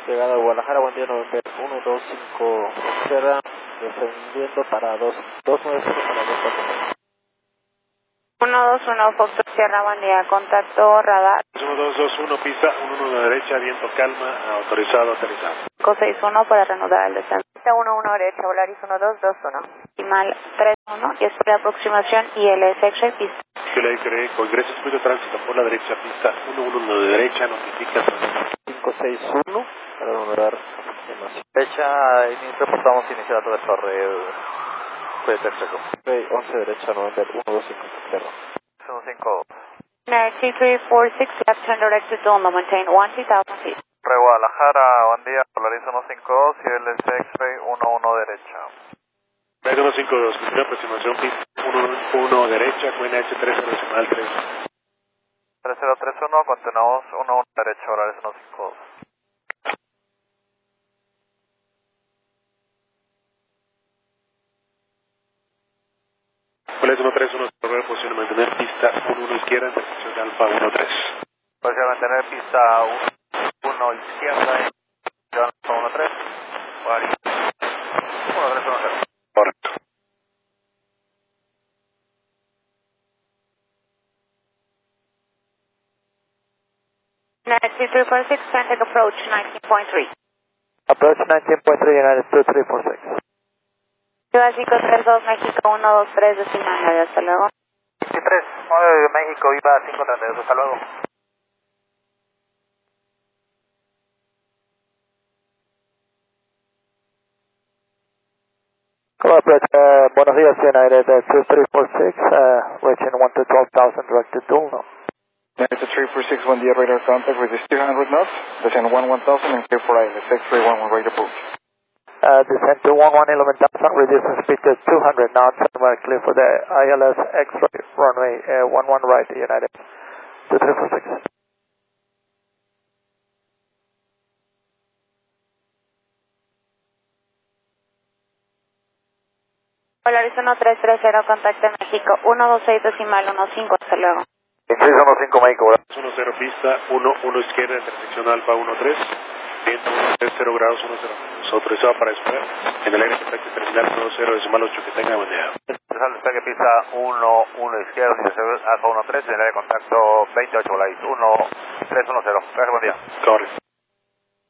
Llegada a Guadalajara, buen día, November 125 Sierra, descendiendo para 291 para 249. 121 Foxtrot Sierra, buen día, contacto radar. 1221 pista, 11 derecha, viento calma, autorizado, aterrizado. 561 para reanudar el descenso. Pista 11 derecha, Volaris 1221. Decimal 31 y espera aproximación ILS X-ray pista. Que le cree, con ingreso fluido tránsito por la derecha, pista 11 de derecha, notifica. 561 para reanudar aproximación. Fecha, reportamos inicial de torre, fue tercero. 11 derecha, November 125 Sierra. 15. Air T346, left turn direct to Dome, maintain 20,000 feet. Re Guadalajara, buen día, Volaris 152, CLS X-Ray 11 derecha. Medio 152, continúa aproximación, pista 11 derecha, QNH 30 decimal 3. 3031, continuamos 11 derecha, Volaris 152. Volaris 131, correr posición mantener pista 11 izquierda, intersección de Alfa 13. Posición mantener pista 1 izquierda, Alfa 13. Volaris 1310. Correcto. Air T346, traffic approach 19.3. Approach 19.3 United 2346. Ciudad 532, México 123, decimal 9, hasta luego. 23, 9 México, Viva 532, hasta luego. Hello, approach, buenos días, United 2346, reaching 1 to 12,000 direct to Dulno. United 346, buen día, radar contact with 200 knots, descend 1000 and clear for ILS X-ray 11 right approach. Descend to 11,000, reducing speed to 200 knots, and we're clear for the ILS X-ray runway 11 right, United 2346. Volaris 1330, contacto México 126, decimal 15, hasta luego. Increase 15 México, 10 pista 11 izquierda, intersección Alfa 13. Viento 30 grados 10. Autorizado para esperar. En el aire contacto terminal 10 decimal 8, que tenga buen día. Sal despegue pista 1 izquierda, Alfa 13, en el contacto 28, Volaris 1310. Gracias, buen día. Correcto.